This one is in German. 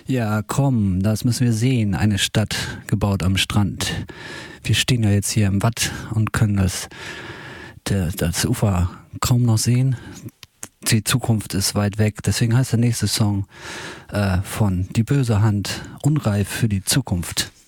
Ja, komm, das müssen wir sehen. Eine Stadt gebaut am Strand. Wir stehen ja jetzt hier im Watt und können das Ufer kaum noch sehen. Die Zukunft ist weit weg. Deswegen heißt der nächste Song von Die böse Hand Unreif für die Zukunft.